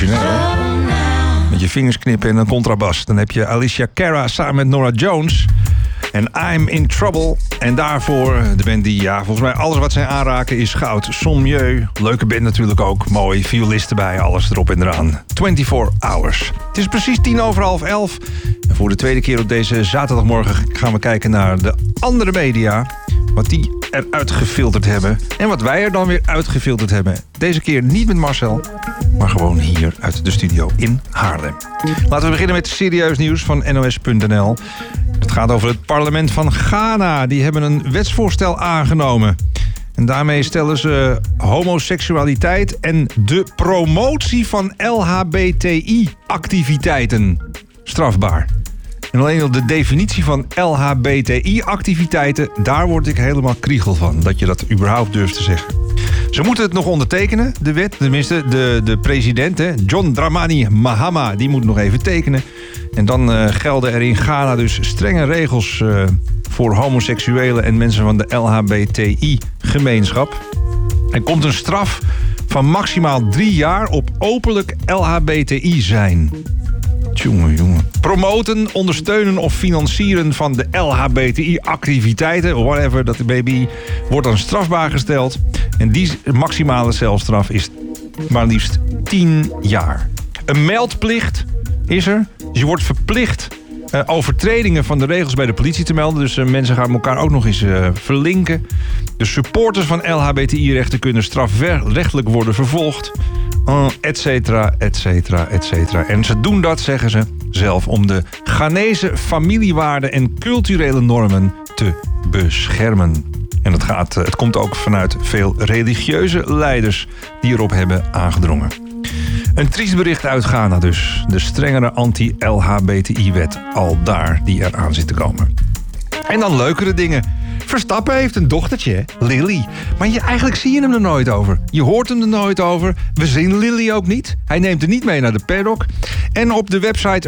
Professioneel, hè? Met je vingers knippen en een contrabas. Dan heb je Alicia Cara samen met Norah Jones. En I'm in Trouble. En daarvoor de band die, volgens mij alles wat zij aanraken is goud. Sommieu, leuke band natuurlijk ook. Mooi, violisten bij, alles erop en eraan. 24 Hours. Het is precies 11:10. En voor de tweede keer op deze zaterdagmorgen gaan we kijken naar de andere media. Wat die eruit gefilterd hebben. En wat wij er dan weer uitgefilterd hebben. Deze keer niet met Marcel, maar gewoon hier uit de studio in Haarlem. Laten we beginnen met serieus nieuws van NOS.nl. Het gaat over het parlement van Ghana. Die hebben een wetsvoorstel aangenomen. En daarmee stellen ze homoseksualiteit en de promotie van LHBTI-activiteiten strafbaar. En alleen al de definitie van LHBTI-activiteiten, daar word ik helemaal kriegel van. Dat je dat überhaupt durft te zeggen. Ze moeten het nog ondertekenen, de wet. Tenminste, de president, hè, John Dramani Mahama, die moet nog even tekenen. En dan gelden er in Ghana dus strenge regels voor homoseksuelen en mensen van de LHBTI-gemeenschap. Er komt een straf van maximaal 3 jaar op openlijk LHBTI zijn. Jongen. Promoten, ondersteunen of financieren van de LHBTI-activiteiten, whatever dat may be, wordt dan strafbaar gesteld. En die maximale celstraf is maar liefst 10 jaar. Een meldplicht is er. Dus je wordt verplicht overtredingen van de regels bij de politie te melden. Dus mensen gaan elkaar ook nog eens verlinken. De supporters van LHBTI-rechten kunnen strafrechtelijk worden vervolgd. Et cetera, et cetera, et cetera. En ze doen dat, zeggen ze zelf, om de Ghanese familiewaarden en culturele normen te beschermen. En het komt ook vanuit veel religieuze leiders die erop hebben aangedrongen. Een triest bericht uit Ghana dus. De strengere anti-LHBTI-wet al daar die eraan zit te komen. En dan leukere dingen. Verstappen heeft een dochtertje, Lily. Maar eigenlijk zie je hem er nooit over. Je hoort hem er nooit over. We zien Lily ook niet. Hij neemt er niet mee naar de paddock. En op de website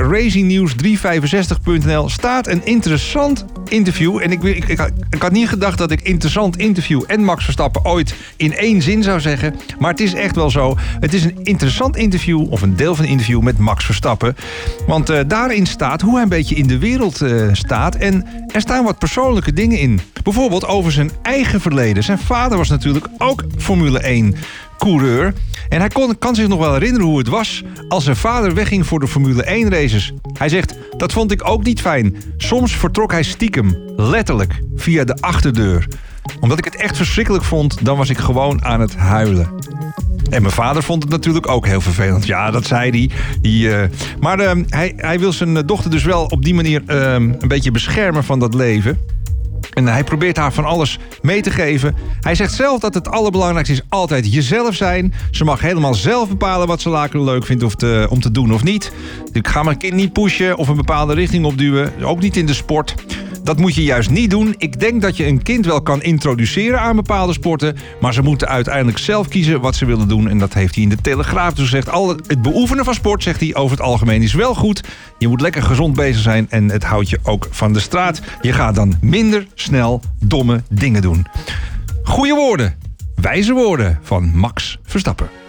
racingnews365.nl staat een interessant interview. En ik had niet gedacht dat ik interessant interview en Max Verstappen ooit in 1 zin zou zeggen. Maar het is echt wel zo. Het is een interessant interview, of een deel van een interview met Max Verstappen. Want daarin staat hoe hij een beetje in de wereld staat. En er staan wat persoonlijke dingen in. Bijvoorbeeld over zijn eigen verleden. Zijn vader was natuurlijk ook Formule 1 coureur. En hij kan zich nog wel herinneren hoe het was als zijn vader wegging voor de Formule 1 races. Hij zegt, dat vond ik ook niet fijn. Soms vertrok hij stiekem, letterlijk, via de achterdeur. Omdat ik het echt verschrikkelijk vond, dan was ik gewoon aan het huilen. En mijn vader vond het natuurlijk ook heel vervelend. Ja, dat zei hij. Maar hij wil zijn dochter dus wel op die manier een beetje beschermen van dat leven. En hij probeert haar van alles mee te geven. Hij zegt zelf dat het allerbelangrijkste is altijd jezelf zijn. Ze mag helemaal zelf bepalen wat ze leuk vindt om te doen of niet. Ik ga mijn kind niet pushen of een bepaalde richting opduwen. Ook niet in de sport. Dat moet je juist niet doen. Ik denk dat je een kind wel kan introduceren aan bepaalde sporten. Maar ze moeten uiteindelijk zelf kiezen wat ze willen doen. En dat heeft hij in de Telegraaf dus gezegd. Het beoefenen van sport, zegt hij, over het algemeen is wel goed. Je moet lekker gezond bezig zijn en het houdt je ook van de straat. Je gaat dan minder snel domme dingen doen. Goeie woorden, wijze woorden van Max Verstappen.